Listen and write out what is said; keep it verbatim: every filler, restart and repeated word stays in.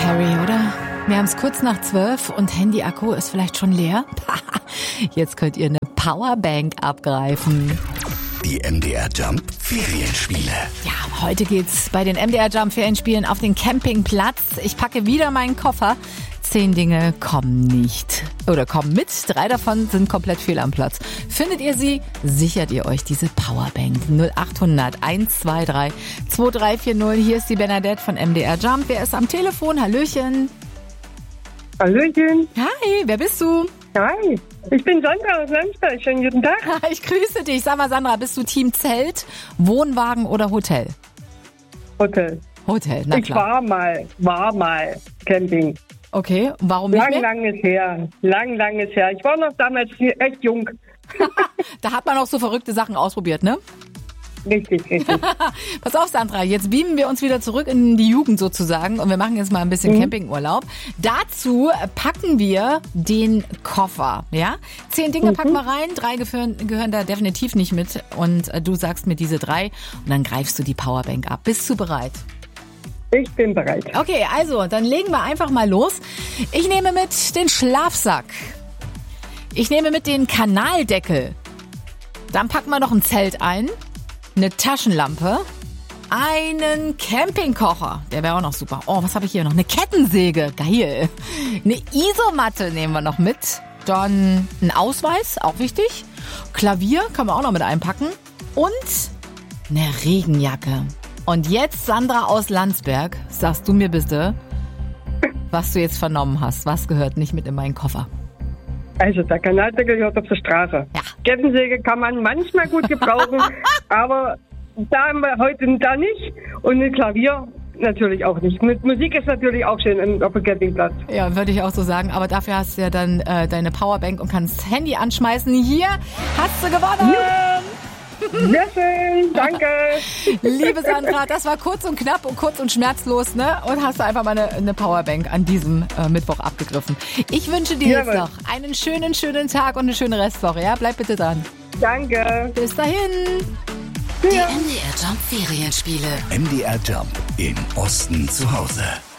Perry, oder? Wir haben es kurz nach zwölf und Handy-Akku ist vielleicht schon leer. Jetzt könnt ihr eine Powerbank abgreifen. Die M D R Jump Ferienspiele. Ja, heute geht's bei den M D R Jump Ferienspielen auf den Campingplatz. Ich packe wieder meinen Koffer. Zehn Dinge kommen nicht oder kommen mit. Drei davon sind komplett fehl am Platz. Findet ihr sie, sichert ihr euch diese Powerbank. null acht hundert eins zwei drei zwei drei vier null. Hier ist die Bernadette von M D R Jump. Wer ist am Telefon? Hallöchen. Hallöchen. Hi, wer bist du? Hi, ich bin Sandra aus Landsberg. Schönen guten Tag. Ich grüße dich. Sag mal, Sandra, bist du Team Zelt, Wohnwagen oder Hotel? Hotel. Hotel, na Ich klar. war mal, war mal Camping. Okay, warum nicht Lang, mehr? lang ist her. Lang, lang ist her. Ich war noch damals echt jung. Da hat man auch so verrückte Sachen ausprobiert, ne? Richtig, richtig. Pass auf, Sandra, jetzt beamen wir uns wieder zurück in die Jugend sozusagen und wir machen jetzt mal ein bisschen Mhm. Campingurlaub. Dazu packen wir den Koffer, ja? Zehn Dinge Mhm. packen wir rein, drei gehören, gehören da definitiv nicht mit und äh, du sagst mir diese drei und dann greifst du die Powerbank ab. Bist du bereit? Ich bin bereit. Okay, also, dann legen wir einfach mal los. Ich nehme mit den Schlafsack. Ich nehme mit den Kanaldeckel. Dann packen wir noch ein Zelt ein, eine Taschenlampe, einen Campingkocher. Der wäre auch noch super. Oh, was habe ich hier noch? Eine Kettensäge. Geil. Eine Isomatte nehmen wir noch mit. Dann ein Ausweis, auch wichtig. Klavier kann man auch noch mit einpacken. Und eine Regenjacke. Und jetzt, Sandra aus Landsberg, sagst du mir bitte, was du jetzt vernommen hast. Was gehört nicht mit in meinen Koffer? Also der Kanaldeckel gehört auf der Straße. Ja. Kettensäge kann man manchmal gut gebrauchen, aber da haben wir heute da nicht. Und ein Klavier natürlich auch nicht. Mit Musik ist natürlich auch schön im- auf dem Campingplatz. Ja, würde ich auch so sagen. Aber dafür hast du ja dann äh, deine Powerbank und kannst Handy anschmeißen. Hier hast du gewonnen. Sehr schön, danke. Liebe Sandra, das war kurz und knapp und kurz und schmerzlos, ne? Und hast du einfach mal eine, eine Powerbank an diesem äh, Mittwoch abgegriffen. Ich wünsche dir jetzt Jawohl. noch einen schönen, schönen Tag und eine schöne Restwoche. Ja, bleib bitte dran. Danke. Bis dahin. Die M D R Jump Ferienspiele. M D R Jump im Osten zu Hause.